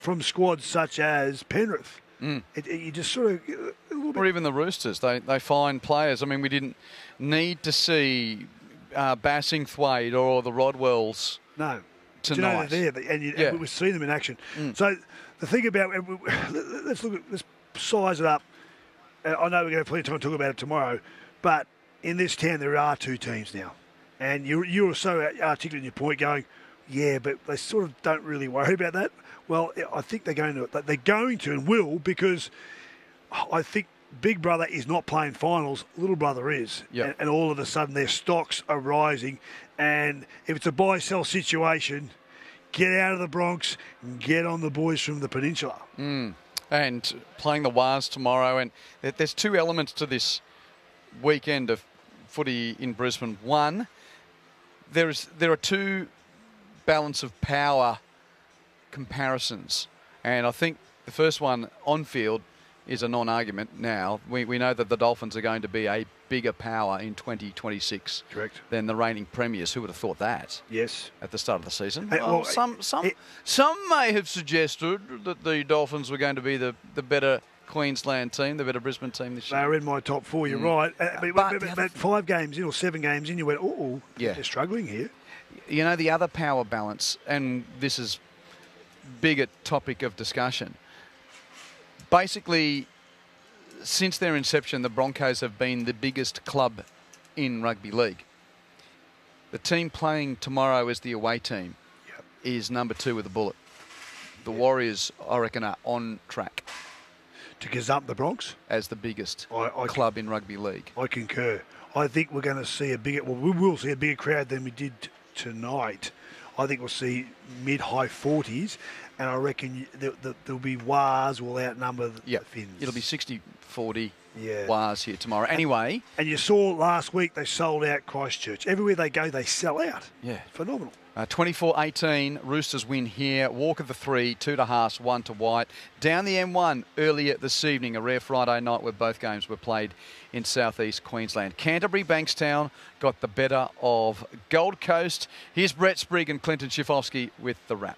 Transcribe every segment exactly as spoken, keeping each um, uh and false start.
from squads such as Penrith. Mm. It, it, you just sort of a little bit. Or even the Roosters, they they find players. I mean, we didn't need to see uh, Bassingthwaite or the Rodwells. No. Tonight. Do you know they're there, and, you, yeah. and we've seen them in action. Mm. So the thing about let's look at let's size it up. Uh, I know we're going to have plenty of time to talk about it tomorrow, but in this town there are two teams now, and you you were so articulate in your point, going, yeah, but they sort of don't really worry about that. Well, I think they're going to they're going to and will, because I think Big Brother is not playing finals, Little Brother is. Yep. And, and all of a sudden their stocks are rising. And if it's a buy-sell situation, get out of the Bronx and get on the boys from the Peninsula. Mm. And playing the Wars tomorrow. And there's two elements to this weekend of footy in Brisbane. One, there is there are two balance of power comparisons. And I think the first one on field is a non-argument now. We we know that the Dolphins are going to be a bigger power in twenty twenty-six. Correct. Than the reigning premiers. Who would have thought that? Yes. At the start of the season. Hey, well, well, some some it, some may have suggested that the Dolphins were going to be the, the better Queensland team, the better Brisbane team this year. They were in my top four, you're Mm. right. Uh, but, But but, the but five games in or seven games in, you went, oh, Yeah. they're struggling here. You know, the other power balance, and this is bigger topic of discussion. Basically, since their inception, the Broncos have been the biggest club in rugby league. The team playing tomorrow as the away team Yep. is number two with a bullet. The Warriors, I reckon, are on track To gazump the Bronx, as the biggest I, I, club in rugby league. I concur. I think we're going to see a bigger, well, we will see a bigger crowd than we did t- tonight. I think we'll see mid-high forties, and I reckon you, there, there, there'll be Wars will outnumber the Yep. Finns. It'll be sixty forty Yeah. Wars here tomorrow. Anyway, And you saw last week they sold out Christchurch. Everywhere they go, they sell out. yeah. Phenomenal. Uh, twenty-four eighteen, Roosters win here. Walker the three, two to Haas, one to White. Down the M one earlier this evening, a rare Friday night where both games were played in southeast Queensland. Canterbury Bankstown got the better of Gold Coast. Here's Brett Sprigg and Clinton Schifofsky with the wrap.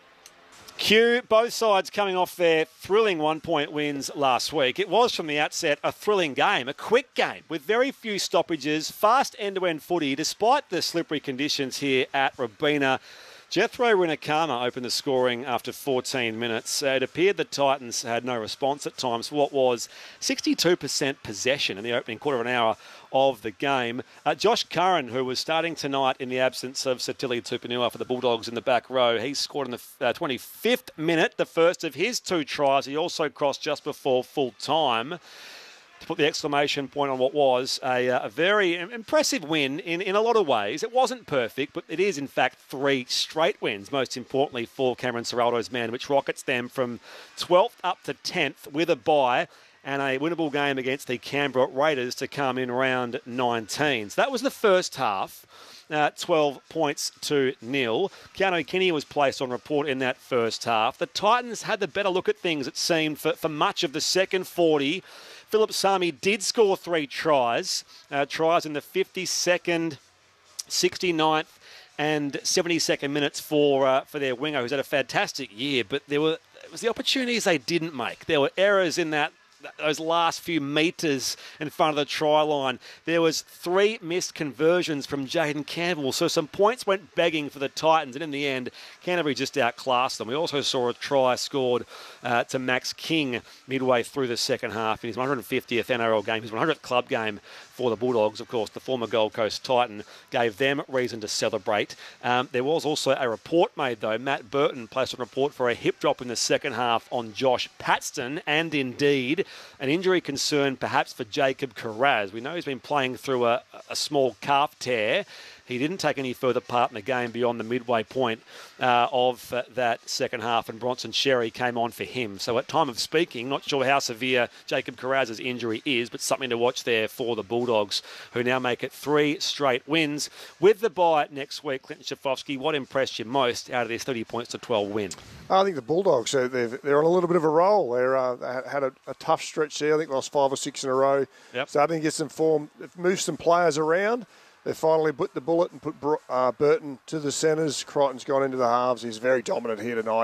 Q, both sides coming off their thrilling one-point wins last week. It was from the outset a thrilling game, a quick game with very few stoppages, fast end-to-end footy despite the slippery conditions here at Robina. Jethro Rinakama opened the scoring after fourteen minutes. Uh, it appeared the Titans had no response at times for what was sixty-two percent possession in the opening quarter of an hour of the game. Uh, Josh Curran, who was starting tonight in the absence of Satili Tupanua for the Bulldogs in the back row, he scored in the uh, twenty-fifth minute, the first of his two tries. He also crossed just before full time to put the exclamation point on what was a, uh, a very impressive win in, in a lot of ways. It wasn't perfect, but it is, in fact, three straight wins, most importantly for Cameron Ciraldo's man, which rockets them from twelfth up to tenth with a bye and a winnable game against the Canberra Raiders to come in round nineteen. So that was the first half. Uh, twelve points to nil. Keanu Kinney was placed on report in that first half. The Titans had the better look at things, it seemed, for, for much of the second forty. Philip Sami did score three tries. Uh, tries in the fifty-second, sixty-ninth and seventy-second minutes for uh, for their winger, who's had a fantastic year. But there were it was the opportunities they didn't make. There were errors in that those last few metres in front of the try line. There was three missed conversions from Jaden Campbell. So some points went begging for the Titans. And in the end, Canterbury just outclassed them. We also saw a try scored uh, to Max King midway through the second half in his one hundred fiftieth N R L game, his one hundredth club game for the Bulldogs. Of course, the former Gold Coast Titan gave them reason to celebrate. Um, there was also a report made, though. Matt Burton placed a report for a hip drop in the second half on Josh Paxton, and indeed an injury concern perhaps for Jacob Carraz. We know he's been playing through a, a small calf tear. He didn't take any further part in the game beyond the midway point uh, of uh, that second half, and Bronson Sherry came on for him. So at time of speaking, not sure how severe Jacob Carraz's injury is, but something to watch there for the Bulldogs, who now make it three straight wins. With the bye next week, Clinton Schifofsky, what impressed you most out of this thirty points to twelve win? I think the Bulldogs, they're, they're on a little bit of a roll. They're, uh, they had a, a tough stretch there. I think lost five or six in a row. Yep. Starting to get some form. They've moved some players around. They finally put the bullet and put uh, Burton to the centres. Crichton's gone into the halves. He's very dominant here tonight.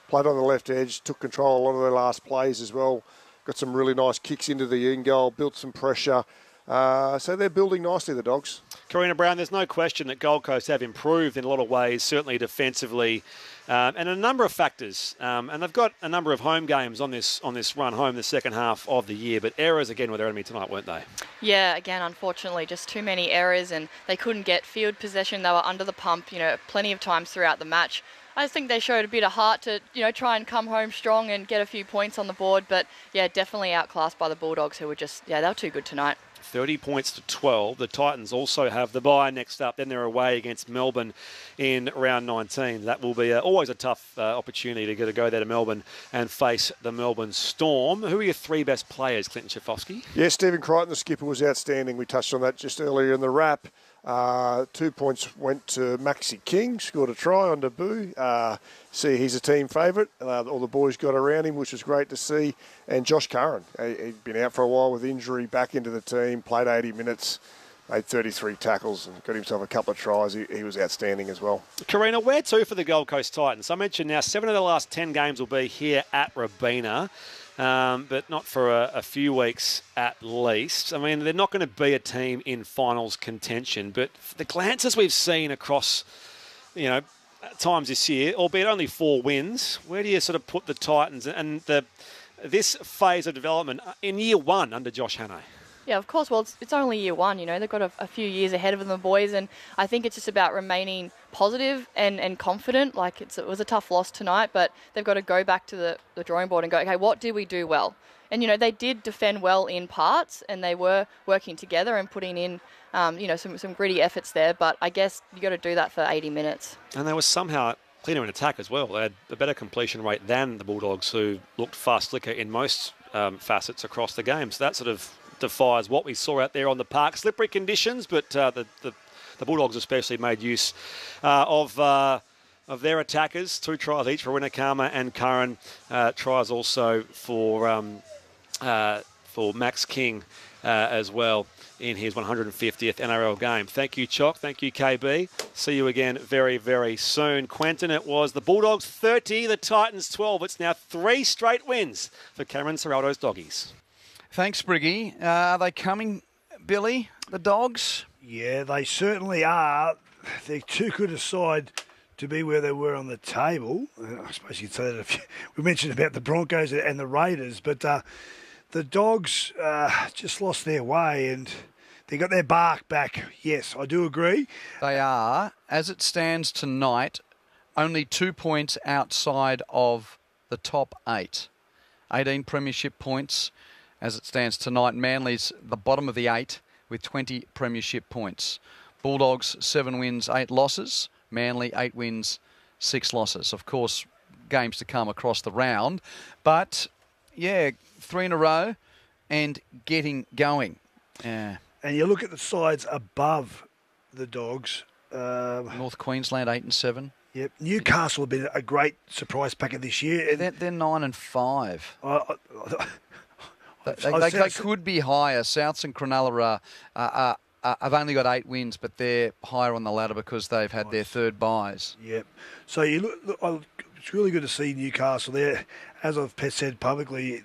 played on the left edge, took control of a lot of their last plays as well. Got some really nice kicks into the in goal, built some pressure. Uh, so they're building nicely, the Dogs. Karina Brown, there's no question that Gold Coast have improved in a lot of ways, certainly defensively, um, and a number of factors. Um, and they've got a number of home games on this on this run home the second half of the year. But errors again were their enemy tonight, weren't they? Yeah, again, unfortunately, just too many errors, and they couldn't get field possession. They were under the pump, you know, plenty of times throughout the match. I just think they showed a bit of heart to, you know, try and come home strong and get a few points on the board. But yeah, definitely outclassed by the Bulldogs, who were just, yeah, they were too good tonight. thirty points to twelve. The Titans also have the bye next up. Then they're away against Melbourne in round nineteen. That will be a, always a tough uh, opportunity to go, to go there to Melbourne and face the Melbourne Storm. Who are your three best players, Clinton Schifofsky? Yeah, Stephen Crichton, the skipper, was outstanding. We touched on that just earlier in the wrap. Uh, two points went to Maxi King, scored a try on debut. Uh, see, he's a team favourite. Uh, all the boys got around him, which was great to see. And Josh Curran, he, he'd been out for a while with injury, back into the team, played eighty minutes, made thirty-three tackles and got himself a couple of tries. He, he was outstanding as well. Karina, where to for the Gold Coast Titans? I mentioned now seven of the last ten games will be here at Robina. Um, but not for a, a few weeks at least. I mean, they're not going to be a team in finals contention, but the glances we've seen across, you know, times this year, albeit only four wins, where do you sort of put the Titans and the this phase of development in year one under Josh Hannay? Yeah, of course. Well, it's, it's only year one, you know. They've got a, a few years ahead of them, the boys, and I think it's just about remaining positive and, and confident. Like, it's, it was a tough loss tonight, but they've got to go back to the, the drawing board and go, okay, what did we do well? And, you know, they did defend well in parts, and they were working together and putting in, um, you know, some, some gritty efforts there, but I guess you got to do that for eighty minutes. And they were somehow cleaner in attack as well. They had a better completion rate than the Bulldogs, who looked far slicker in most um, facets across the game. So that sort of defies what we saw out there on the park. Slippery conditions, but uh, the, the the Bulldogs especially made use uh, of uh, of their attackers. Two tries each for Winakama and Curran. Uh, tries also for um, uh, for Max King uh, as well in his one hundred fiftieth N R L game. Thank you, Chock. Thank you, K B. See you again very, very soon. Quentin, it was the Bulldogs thirty, the Titans twelve. It's now three straight wins for Cameron Ciraldo's Doggies. Thanks, Briggy. Uh, are they coming, Billy, the Dogs? Yeah, they certainly are. They're too good a side to be where they were on the table. Uh, I suppose you'd say that if you, we mentioned about the Broncos and the Raiders, but uh, the Dogs uh, just lost their way and they got their bark back. Yes, I do agree. They are, as it stands tonight, only two points outside of the top eight. eighteen premiership points. As it stands tonight, Manly's the bottom of the eight with twenty premiership points. Bulldogs, seven wins, eight losses. Manly, eight wins, six losses. Of course, games to come across the round. But, yeah, three in a row and getting going. Yeah. And you look at the sides above the Dogs. Um, North Queensland, eight and seven. Yep. Newcastle have been a great surprise packet this year. They're, they're nine and five. I, I, They, they, they could be higher. Souths and Cronulla are, uh, uh, have only got eight wins, but they're higher on the ladder because they've had their third buys. Yep. So you look, look, it's really good to see Newcastle there. As I've said publicly,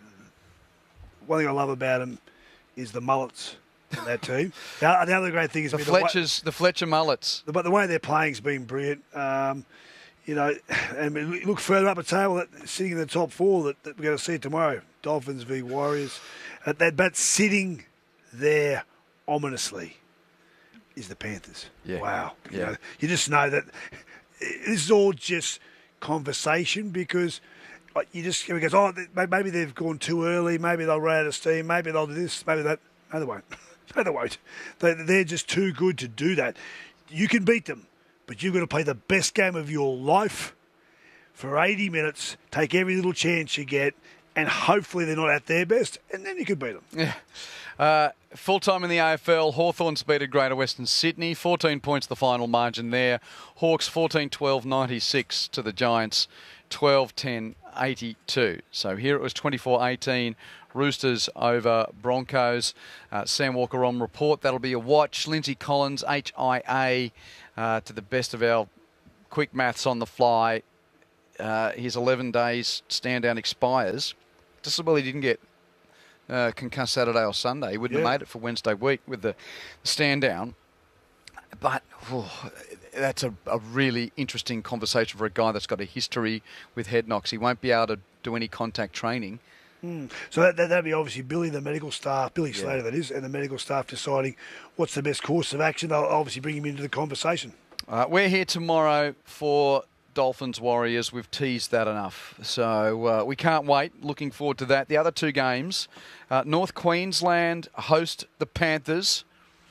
one thing I love about them is the mullets in that team. the, the other great thing is the Fletchers, the, way, the Fletcher mullets. But the way they're playing has been brilliant. Um, you know, and we look further up the table, that sitting in the top four that, that we're going to see tomorrow. Dolphins v Warriors. Uh, that, but sitting there ominously is the Panthers. Yeah. Wow. Yeah. You know, you just know that this is all just conversation because you just, it goes, oh, maybe they've gone too early, maybe they'll run out of steam, maybe they'll do this, maybe that. No, they won't. No, they won't. They, they're just too good to do that. You can beat them, but you've got to play the best game of your life for eighty minutes, take every little chance you get, and hopefully they're not at their best, and then you could beat them. Yeah. Uh, full-time in the A F L, Hawthorns beat Greater Western Sydney. fourteen points the final margin there. Hawks fourteen twelve ninety-six to the Giants, twelve ten eighty-two. So here it was twenty-four eighteen. Roosters over Broncos. Uh, Sam Walker on report. That'll be a watch. Lindsay Collins, H I A, uh, to the best of our quick maths on the fly. uh, his eleven days stand down expires, just as well he didn't get uh, concussed Saturday or Sunday. He wouldn't Yeah. have made it for Wednesday week with the stand down. But oh, that's a, a really interesting conversation for a guy that's got a history with head knocks. He won't be able to do any contact training. Mm. So that, that, that'd be obviously Billy, the medical staff, Billy Slater that is, and the medical staff deciding what's the best course of action. They'll obviously bring him into the conversation. Uh, we're here tomorrow for Dolphins Warriors. We've teased that enough. So uh, we can't wait. Looking forward to that. The other two games, uh, North Queensland host the Panthers.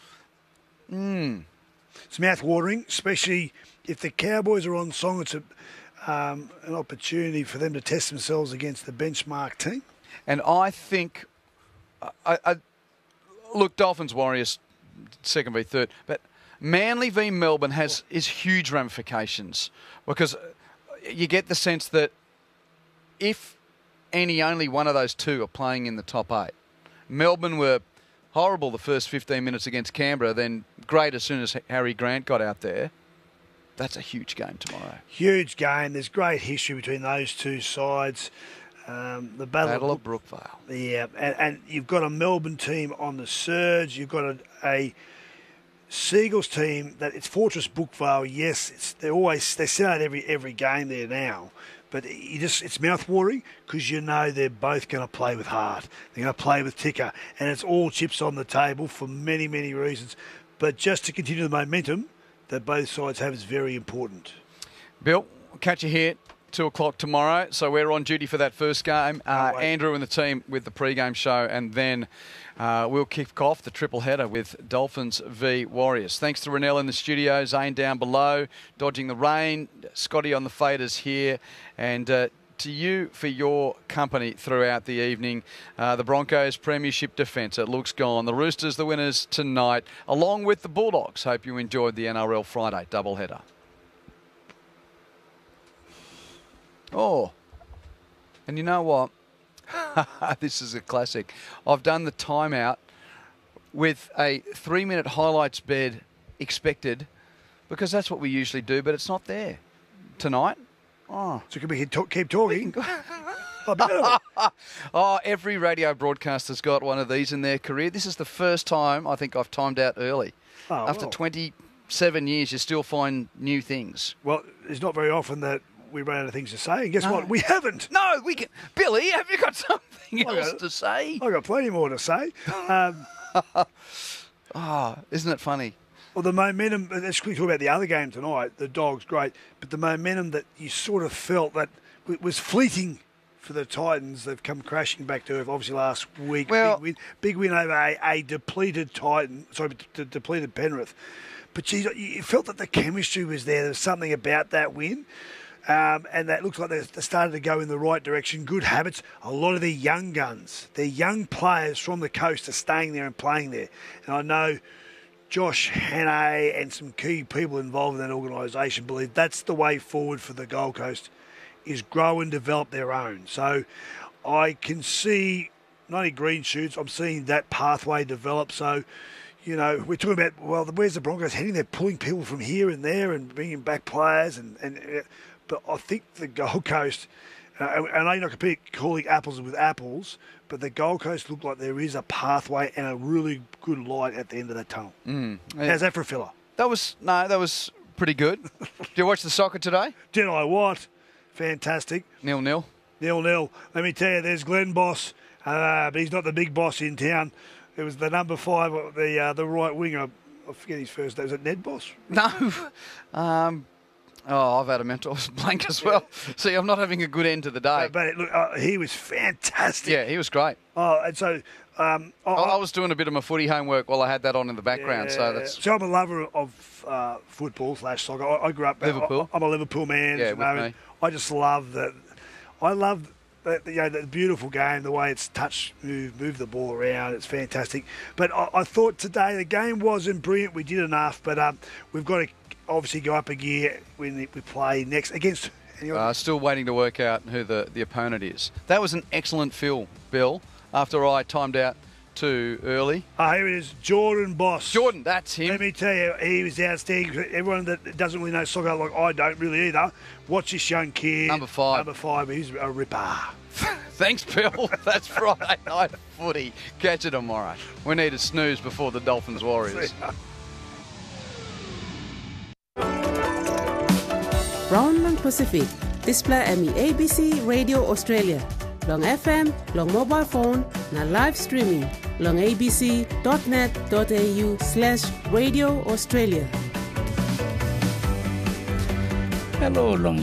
Mm. It's mouth-watering, especially if the Cowboys are on song. It's a, um, an opportunity for them to test themselves against the benchmark team. And I think, I, I, look, Dolphins Warriors, second v third, but Manly v Melbourne has is huge ramifications because you get the sense that if any only one of those two are playing in the top eight, Melbourne were horrible the first fifteen minutes against Canberra, then great as soon as Harry Grant got out there. That's a huge game tomorrow. Huge game. There's great history between those two sides. Um, the Battle, Battle of, of Brookvale. Yeah, and, and you've got a Melbourne team on the surge. You've got a, a Seagulls team that it's Fortress Brookvale. Yes, it's, they always they sell out every every game there now, but you just it's mouth-watering because you know they're both going to play with heart. They're going to play with ticker, and it's all chips on the table for many many reasons. But just to continue the momentum that both sides have is very important. Bill, we'll catch you here two o'clock tomorrow. So we're on duty for that first game. Uh, Andrew and the team with the pre-game show, and then uh, we'll kick off the triple header with Dolphins v Warriors. Thanks to Renell in the studio, Zane down below, dodging the rain, Scotty on the faders here, and uh, to you for your company throughout the evening. Uh, the Broncos premiership defence, it looks gone. The Roosters, the winners tonight, along with the Bulldogs. Hope you enjoyed the N R L Friday doubleheader. Oh, and you know what? This is a classic. I've done the timeout with a three-minute highlights bed expected because that's what we usually do, but it's not there tonight. Oh, So can we keep, talk, keep talking? Oh, beautiful. oh, every radio broadcaster's got one of these in their career. This is the first time I think I've timed out early. Oh, After well. twenty-seven years, you still find new things. Well, it's not very often that we run out of things to say. And guess No. what? We haven't. No, we can. Billy, have you got something I else got- to say? I've got plenty more to say. Um, Oh, isn't it funny? well, the momentum, let's quickly talk about the other game tonight. The Dogs, great. But the momentum that you sort of felt that w- was fleeting for the Titans. They've come crashing back to earth, obviously, last week. Well- big, win, big win over a, a depleted Titan, sorry, d- d- depleted Penrith. But geez, you felt that the chemistry was there. There was something about that win. Um, and that looks like they they started to go in the right direction. Good habits. A lot of their young guns, their young players from the coast are staying there and playing there. And I know Josh Hannay and some key people involved in that organisation believe that's the way forward for the Gold Coast, is grow and develop their own. So I can see not only green shoots, I'm seeing that pathway develop. So, you know, we're talking about, well, where's the Broncos heading? They're pulling people from here and there and bringing back players. and, and uh, But I think the Gold Coast, uh, and I know you're not competing, calling apples with apples, but the Gold Coast look like there is a pathway and a really good light at the end of that tunnel. Mm. How's that for a filler? That was no, that was pretty good. Did you watch the soccer today? Did I what? Fantastic. Nil nil. Nil nil. Let me tell you, there's Glenn Boss, uh, but he's not the big boss in town. It was the number five, the uh, the right winger. I forget his first name. Was it Ned Boss? No. Um, oh, I've had a mental blank as well. See, I'm not having a good end to the day. But, but look, uh, he was fantastic. Yeah, he was great. Oh, and so um, I, I, I was doing a bit of my footy homework while I had that on in the background. Yeah. So that's So I'm a lover of uh, football slash soccer. I, I grew up Liverpool. I, I'm a Liverpool man. Yeah, you with know, me. I just love that. I love that, you know, the beautiful game, the way it's touch, move, move the ball around. It's fantastic. But I, I thought today the game wasn't brilliant. We did enough, but um, we've got to obviously go up a gear when we play next against. Anyone? uh, still waiting to work out who the, the opponent is. That was an excellent fill, Bill, after I timed out to early. Oh, here it is, Jordan Boss. Jordan, that's him. Let me tell you, he was outstanding. Everyone that doesn't really know soccer, like I don't really either, watch this young kid. Number five. Number five, he's a ripper. Thanks, Bill. That's Friday night footy. Catch it tomorrow. We need a snooze before the Dolphins Warriors. Round Long Pacific, display M E A B C Radio Australia. Long F M, long mobile phone, na live streaming. Long abc.net.au slash Radio Australia. Hello, long